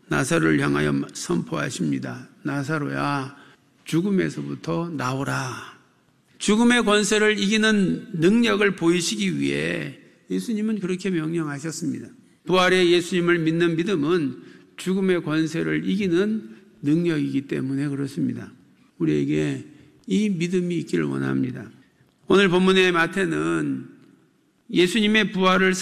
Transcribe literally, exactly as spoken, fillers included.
나사로를 향하여 선포하십니다. 나사로야, 죽음에서부터 나오라. 죽음의 권세를 이기는 능력을 보이시기 위해 예수님은 그렇게 명령하셨습니다. 부활의 예수님을 믿는 믿음은 죽음의 권세를 이기는 능력이기 때문에 그렇습니다. 우리에게 이 믿음이 있기를 원합니다. 오늘 본문의 마태는 예수님의 부활을